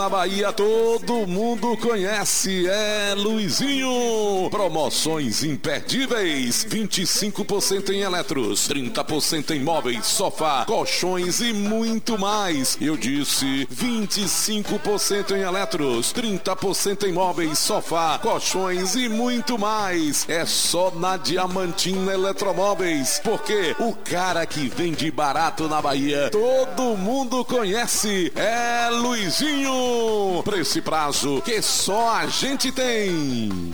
Na Bahia todo mundo conhece, é Luizinho. Promoções imperdíveis, 25% em eletros, 30% em móveis, sofá, colchões e muito mais. Eu disse 25% em eletros, 30% em móveis, sofá, colchões e muito mais. É só na Diamantina Eletromóveis, porque o cara que vende barato na Bahia, todo mundo conhece, é Luizinho. Preço e prazo que só a gente tem.